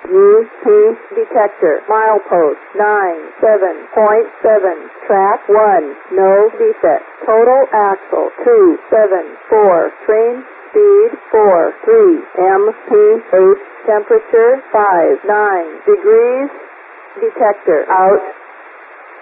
UP detector. Milepost 97.7. Track 1. No defect. Total axle 274. Train speed 43. MPH temperature 59 degrees. Detector out.